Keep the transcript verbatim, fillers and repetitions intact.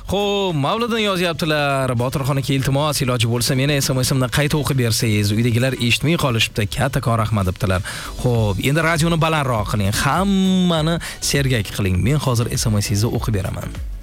Xo'p, Mavliddin yozyaptilar. Botirxon aka, iltimos iloji bo'lsa meni S M S'imni qayta o'qib bersangiz, uydagilar eshitmay qolishibdi. Kattakon rahmat debdilar. Xo'p, endi radioni balandroq qiling, hammani sergak qiling. Men hozir S M S'ingizni o'qib beraman.